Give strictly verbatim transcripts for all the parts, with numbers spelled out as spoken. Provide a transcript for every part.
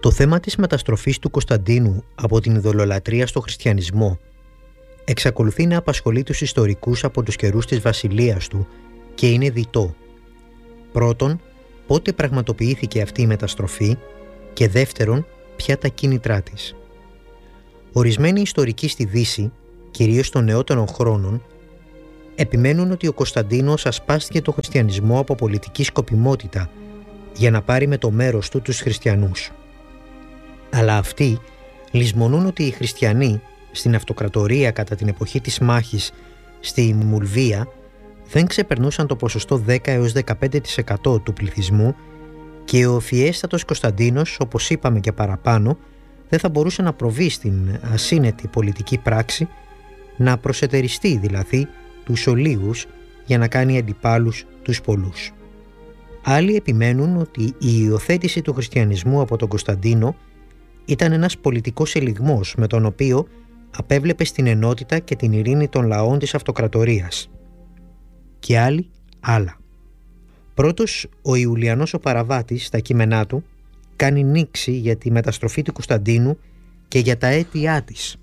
Το θέμα της μεταστροφής του Κωνσταντίνου από την ειδωλολατρία στο χριστιανισμό εξακολουθεί να απασχολεί τους ιστορικούς από τους καιρούς της βασιλείας του και είναι διτό. Πρώτον, πότε πραγματοποιήθηκε αυτή η μεταστροφή και δεύτερον, ποια τα κίνητρά της. Ορισμένοι ιστορικοί στη Δύση, κυρίως των νεότερων χρόνων, επιμένουν ότι ο Κωνσταντίνος ασπάστηκε το χριστιανισμό από πολιτική σκοπιμότητα για να πάρει με το μέρος του τους χριστιανούς. Αλλά αυτοί λησμονούν ότι οι χριστιανοί στην αυτοκρατορία κατά την εποχή της μάχης στη Μουλβία δεν ξεπερνούσαν το ποσοστό δέκα έως δεκαπέντε τοις εκατό του πληθυσμού και ο φιέστατος Κωνσταντίνος, όπως είπαμε και παραπάνω, δεν θα μπορούσε να προβεί στην ασύνετη πολιτική πράξη, να προσετεριστεί δηλαδή τους ολίγους για να κάνει αντιπάλους τους πολλούς. Άλλοι επιμένουν ότι η υιοθέτηση του χριστιανισμού από τον Κωνσταντίνο ήταν ένας πολιτικός ελιγμός με τον οποίο απέβλεπε στην ενότητα και την ειρήνη των λαών της αυτοκρατορίας. Και άλλοι άλλα. Πρώτος, ο Ιουλιανός ο Παραβάτης στα κείμενά του κάνει νήξη για τη μεταστροφή του Κωνσταντίνου και για τα αίτια της.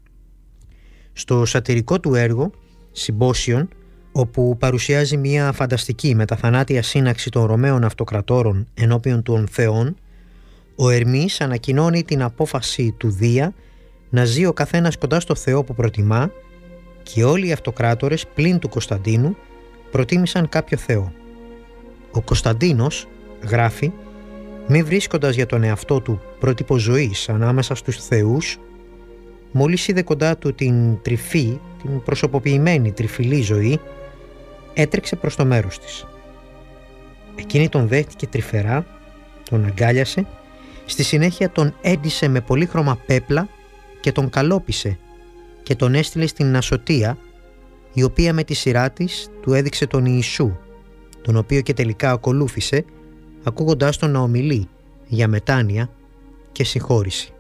Στο σατυρικό του έργο «Συμπόσιον», όπου παρουσιάζει μια φανταστική μεταθανάτια σύναξη των Ρωμαίων αυτοκρατόρων ενώπιον των θεών, ο Ερμής ανακοινώνει την απόφαση του Δία να ζει ο καθένας κοντά στο Θεό που προτιμά και όλοι οι αυτοκράτορες πλην του Κωνσταντίνου προτίμησαν κάποιο Θεό. Ο Κωνσταντίνος, γράφει, μη βρίσκοντας για τον εαυτό του πρότυπο ζωής ανάμεσα στους θεούς, μόλις είδε κοντά του την τρυφή, την προσωποποιημένη τριφυλή ζωή, έτρεξε προς το μέρος της. Εκείνη τον δέχτηκε τρυφερά, τον αγκάλιασε, στη συνέχεια τον έντυσε με πολύχρωμα πέπλα και τον καλόπισε και τον έστειλε στην Ασωτία, η οποία με τη σειρά της του έδειξε τον Ιησού, τον οποίο και τελικά ακολούθησε, ακούγοντάς τον να ομιλεί για μετάνοια και συγχώρηση.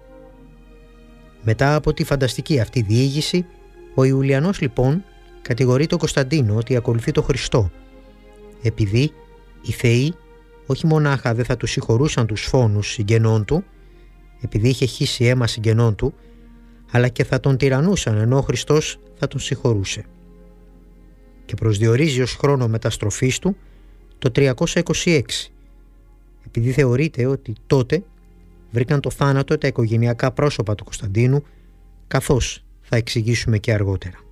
Μετά από τη φανταστική αυτή διήγηση, ο Ιουλιανός λοιπόν κατηγορεί τον Κωνσταντίνο ότι ακολουθεί τον Χριστό, επειδή οι θεοί όχι μονάχα δεν θα του συγχωρούσαν τους φόνους συγγενών του, επειδή είχε χύσει αίμα συγγενών του, αλλά και θα τον τυραννούσαν ενώ ο Χριστός θα τον συγχωρούσε. Και προσδιορίζει ως χρόνο μεταστροφής του το τριακόσια είκοσι έξι, επειδή θεωρείται ότι τότε βρήκαν το θάνατο τα οικογενειακά πρόσωπα του Κωνσταντίνου, καθώς θα εξηγήσουμε και αργότερα.